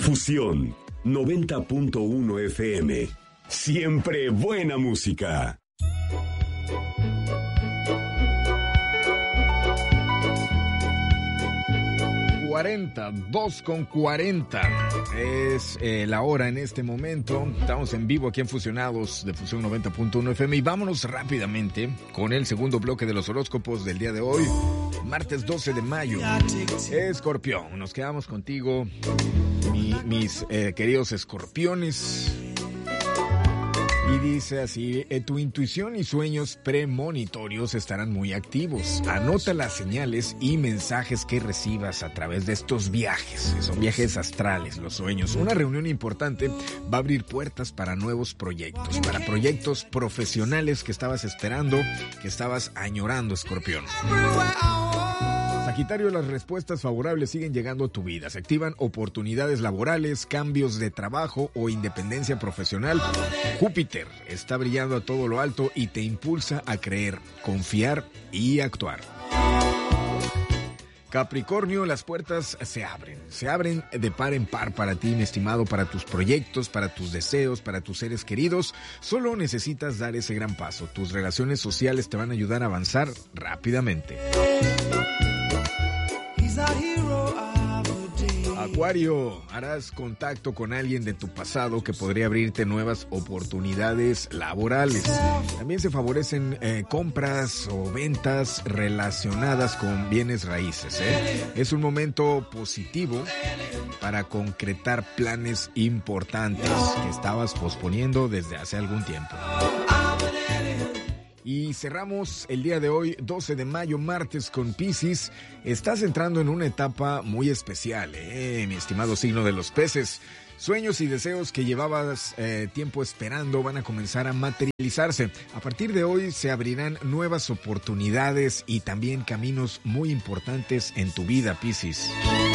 Fusión 90.1 FM. Siempre buena música. 2:40 es la hora en este momento. Estamos en vivo aquí en Fusionados de Fusión 90.1 FM y vámonos rápidamente con el segundo bloque de los horóscopos del día de hoy, martes 12 de mayo. Escorpión, nos quedamos contigo, mis queridos escorpiones. Y dice así, tu intuición y sueños premonitorios estarán muy activos. Anota las señales y mensajes que recibas a través de estos viajes. Son viajes astrales, los sueños. Una reunión importante va a abrir puertas para nuevos proyectos, para proyectos profesionales que estabas esperando, que estabas añorando, Escorpión. Sagitario, las respuestas favorables siguen llegando a tu vida. Se activan oportunidades laborales, cambios de trabajo o independencia profesional. Júpiter está brillando a todo lo alto y te impulsa a creer, confiar y actuar. Capricornio, las puertas se abren de par en par para ti, mi estimado, para tus proyectos, para tus deseos, para tus seres queridos. Solo necesitas dar ese gran paso. Tus relaciones sociales te van a ayudar a avanzar rápidamente. Acuario, harás contacto con alguien de tu pasado que podría abrirte nuevas oportunidades laborales. También se favorecen compras o ventas relacionadas con bienes raíces. Es un momento positivo para concretar planes importantes que estabas posponiendo desde hace algún tiempo. Y cerramos el día de hoy, 12 de mayo, martes, con Piscis. Estás entrando en una etapa muy especial, mi estimado signo de los peces. Sueños y deseos que llevabas tiempo esperando van a comenzar a materializarse. A partir de hoy se abrirán nuevas oportunidades y también caminos muy importantes en tu vida, Piscis.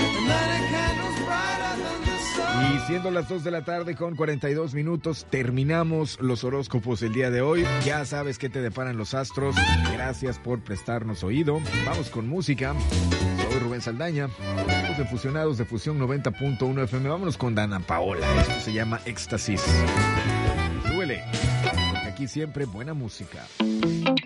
Y siendo las 2 de la tarde con 42 minutos, terminamos los horóscopos del día de hoy. Ya sabes qué te deparan los astros. Gracias por prestarnos oído. Vamos con música. Soy Rubén Saldaña. Estamos de Fusionados de Fusión 90.1 FM. Vámonos con Dana Paola. Esto se llama Éxtasis. Súbele, porque aquí siempre buena música.